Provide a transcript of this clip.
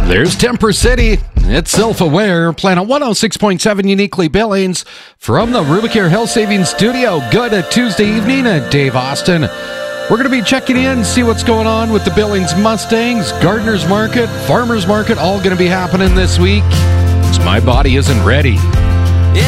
There's Temper City. It's self-aware. Planet 106.7 Uniquely Billings from the Rubicare Health Savings Studio. Good Tuesday evening at Dave Austin. We're going to be checking in, see what's going on with the Billings Mustangs, Gardeners Market, Farmers Market, all going to be happening this week. 'Cause my body isn't ready.